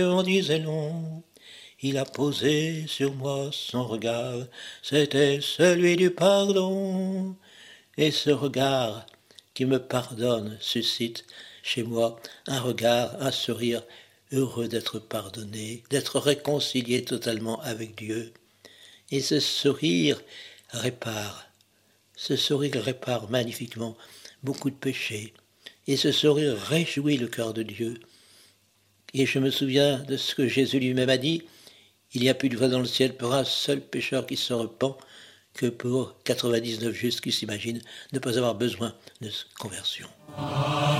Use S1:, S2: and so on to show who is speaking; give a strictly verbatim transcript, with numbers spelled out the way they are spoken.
S1: en disait long. Il a posé sur moi son regard, c'était celui du pardon. Et ce regard qui me pardonne suscite chez moi un regard, un sourire, heureux d'être pardonné, d'être réconcilié totalement avec Dieu. Et ce sourire répare, ce sourire répare magnifiquement beaucoup de péchés. Et ce sourire réjouit le cœur de Dieu. Et je me souviens de ce que Jésus lui-même a dit, il y a plus de voix dans le ciel pour un seul pécheur qui se repent que pour quatre-vingt-dix-neuf justes qui s'imaginent ne pas avoir besoin de conversion.